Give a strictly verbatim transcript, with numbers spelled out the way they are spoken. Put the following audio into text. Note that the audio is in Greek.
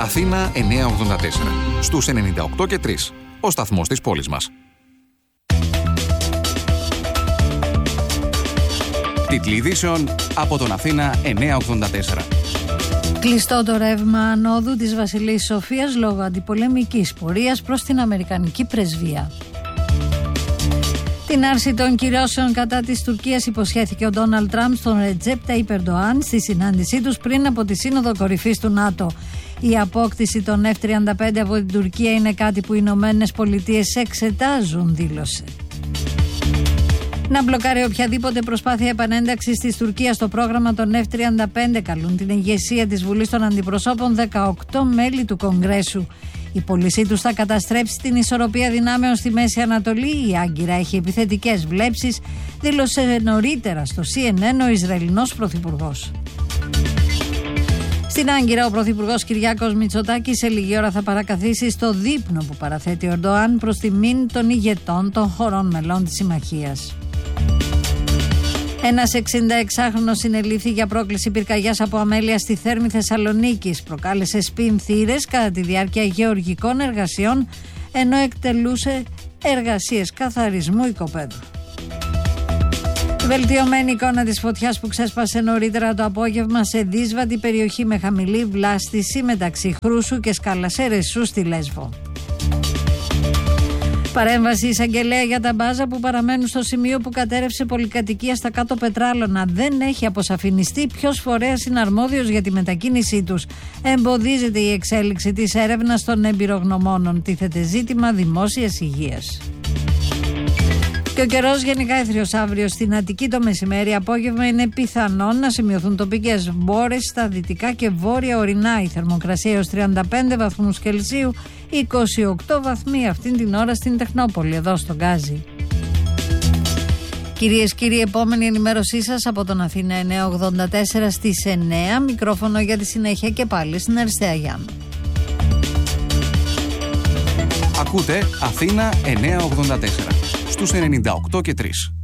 Αθήνα εννιακόσια ογδόντα τέσσερα. Στους ενενήντα οκτώ και τρία. Ο σταθμός της πόλης μας. Τίτλοι ειδήσεων από τον Αθήνα εννιακόσια ογδόντα τέσσερα. Κλειστό το ρεύμα ανόδου της Βασιλής Σοφίας λόγω αντιπολεμικής πορείας προς την Αμερικανική πρεσβεία. Την άρση των κυρώσεων κατά της Τουρκίας υποσχέθηκε ο Ντόναλντ Τραμπ στον Ρετζέπ Ταϊπ Ερντοάν στη συνάντησή τους πριν από τη Σύνοδο Κορυφής του ΝΑΤΟ. Η απόκτηση των εφ τριάντα πέντε από την Τουρκία είναι κάτι που οι Ηνωμένες Πολιτείες εξετάζουν, δήλωσε. Να μπλοκάρει οποιαδήποτε προσπάθεια επανένταξης της Τουρκίας στο πρόγραμμα των εφ τριάντα πέντε, καλούν την ηγεσία της Βουλής των Αντιπροσώπων δεκαοκτώ μέλη του Κογκρέσου. Η πώλησή τους θα καταστρέψει την ισορροπία δυνάμεων στη Μέση Ανατολή. Η Άγκυρα έχει επιθετικές βλέψεις, δήλωσε νωρίτερα στο σι εν εν ο Ισραηλινός Πρωθυπουργός. Στην Άγκυρα, ο Πρωθυπουργός Κυριάκος Μητσοτάκης σε λίγη ώρα θα παρακαθίσει στο δείπνο που παραθέτει ο Ερντοάν προς τιμήν των ηγετών των χωρών μελών της συμμαχίας. Ένας εξηνταεξάχρονος συνελήφθη για πρόκληση πυρκαγιάς από αμέλεια στη Θέρμη Θεσσαλονίκης. Προκάλεσε σπινθήρες κατά τη διάρκεια γεωργικών εργασιών, ενώ εκτελούσε εργασίες καθαρισμού οικοπαίδου. Βελτιωμένη εικόνα της φωτιάς που ξέσπασε νωρίτερα το απόγευμα σε δύσβατη περιοχή με χαμηλή βλάστηση μεταξύ Χρούσου και Σκαλασέρεσσου στη Λέσβο. Παρέμβαση εισαγγελέα για τα μπάζα που παραμένουν στο σημείο που κατέρευσε πολυκατοικία στα Κάτω Πετράλωνα. Δεν έχει αποσαφινιστεί ποιος φορέας είναι αρμόδιος για τη μετακίνησή τους. Εμποδίζεται η εξέλιξη της έρευνας των εμπειρογνωμόνων. Τίθεται ζήτημα δημόσιας υγείας. Και ο καιρός γενικά έθριος αύριο στην Αττική το μεσημέρι. Απόγευμα είναι πιθανόν να σημειωθούν τοπικές μπόρες στα δυτικά και βόρεια ορεινά. Η θερμοκρασία έως τριάντα πέντε βαθμούς Κελσίου, είκοσι οκτώ βαθμοί αυτήν την ώρα στην Τεχνόπολη, εδώ στον Γκάζι. Κυρίες και κύριοι, επόμενη ενημέρωσή σας από τον Αθήνα εννιακόσια ογδόντα τέσσερα στις εννέα. Μικρόφωνο για τη συνέχεια και πάλι στην Αριστεία Γιάννου. Ακούτε Αθήνα εννιακόσια ογδόντα τέσσερα στους ενενήντα οκτώ και τρία.